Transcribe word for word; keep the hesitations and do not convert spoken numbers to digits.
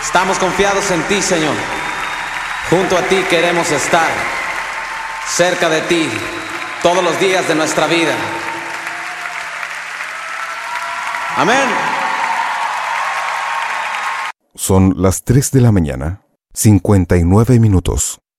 Estamos confiados en ti, Señor. Junto a ti queremos estar, cerca de ti, todos los días de nuestra vida. Amén. Son las tres de la mañana, cincuenta y nueve minutos.